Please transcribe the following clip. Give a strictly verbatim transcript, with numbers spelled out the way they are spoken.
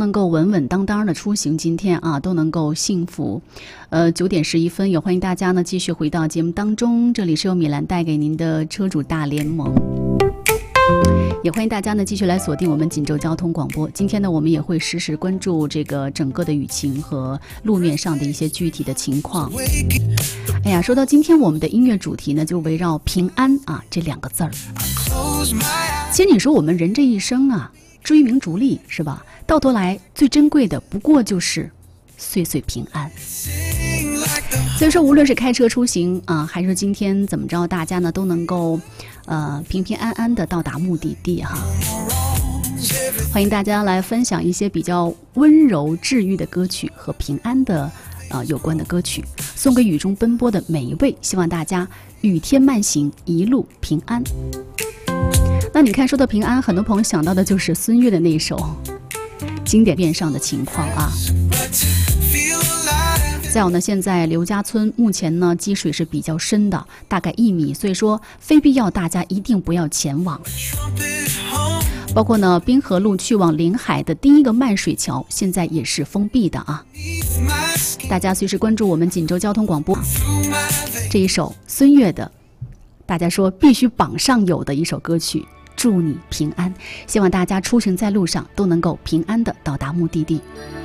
能够稳稳当当的出行，今天啊都能够幸福。呃，九点十一分，也欢迎大家呢继续回到节目当中，这里是由米兰带给您的车主大联盟。也欢迎大家呢继续来锁定我们锦州交通广播。今天呢，我们也会实时关注这个整个的雨情和路面上的一些具体的情况。哎呀，说到今天我们的音乐主题呢，就围绕平安啊这两个字儿。其实你说我们人这一生啊，追名逐利是吧？到头来最珍贵的不过就是岁岁平安。所以说，无论是开车出行啊，还是今天怎么着，大家呢都能够呃平平安安的到达目的地哈。欢迎大家来分享一些比较温柔治愈的歌曲和平安的呃有关的歌曲，送给雨中奔波的每一位，希望大家雨天慢行，一路平安。那你看，说到平安，很多朋友想到的就是孙悦的那首经典面上的情况啊。再有呢，现在刘家村目前呢积水是比较深的，大概一米，所以说非必要大家一定不要前往。包括呢滨河路去往临海的第一个漫水桥现在也是封闭的啊。大家随时关注我们锦州交通广播，这一首孙悦的大家说必须榜上有的一首歌曲，祝你平安，希望大家出行在路上都能够平安的到达目的地。